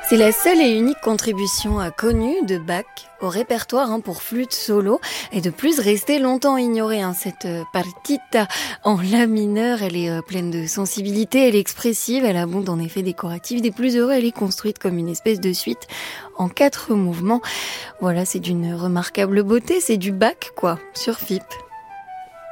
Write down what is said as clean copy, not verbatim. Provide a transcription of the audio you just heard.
C'est la seule et unique contribution connue de Bach au répertoire pour flûte solo et de plus restée longtemps ignorée. Cette partita en la mineur, elle est pleine de sensibilité, elle est expressive, elle abonde en effets décoratifs des plus heureux, elle est construite comme une espèce de suite en 4 mouvements. Voilà, c'est d'une remarquable beauté, c'est du Bach quoi, sur FIP.